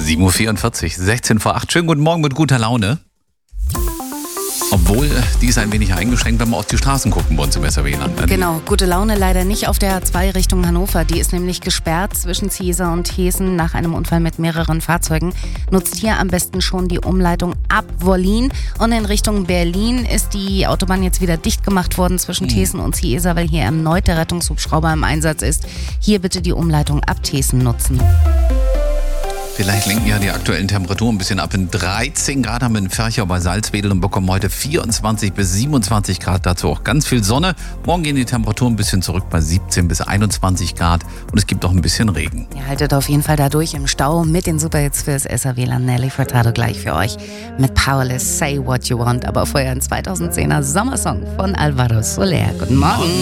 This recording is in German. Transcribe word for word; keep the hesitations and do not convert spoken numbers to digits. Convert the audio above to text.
sieben Uhr vierundvierzig, sechzehn vor acht. Schönen guten Morgen mit guter Laune. Obwohl, die ist ein wenig eingeschränkt, wenn wir auf die Straßen gucken bei uns im S R W-Land. Genau, gute Laune leider nicht auf der A zwei Richtung Hannover. Die ist nämlich gesperrt zwischen Ziesar und Heesen nach einem Unfall mit mehreren Fahrzeugen. Nutzt hier am besten schon die Umleitung ab Wollin. Und in Richtung Berlin ist die Autobahn jetzt wieder dicht gemacht worden zwischen Mhm. Thesen und Ziesar, weil hier erneut der Rettungshubschrauber im Einsatz ist. Hier bitte die Umleitung ab Thesen nutzen. Vielleicht lenken ja die aktuellen Temperaturen ein bisschen ab. In dreizehn Grad haben wir in Ferchau bei Salzwedel und bekommen heute vierundzwanzig bis siebenundzwanzig Grad. Dazu auch ganz viel Sonne. Morgen gehen die Temperaturen ein bisschen zurück bei siebzehn bis einundzwanzig Grad. Und es gibt auch ein bisschen Regen. Ihr haltet auf jeden Fall da durch im Stau mit den Superhits fürs S R W-Land. Nelly Furtado gleich für euch mit Powerless, Say What You Want. Aber vorher ein zweitausendzehner Sommersong von Alvaro Soler. Guten Morgen.